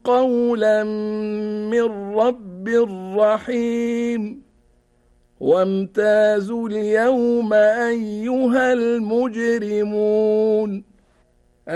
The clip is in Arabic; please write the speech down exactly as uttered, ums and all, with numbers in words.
قولا من رب رحيم وامتازوا اليوم أيها المجرمون